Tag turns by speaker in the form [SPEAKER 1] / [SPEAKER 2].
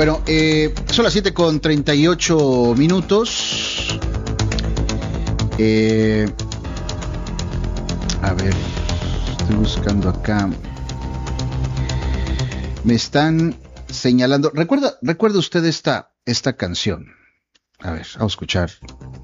[SPEAKER 1] Bueno, son las 7:38. A ver, estoy buscando acá. Me están señalando. ¿Recuerda usted esta canción? A ver, vamos a escuchar.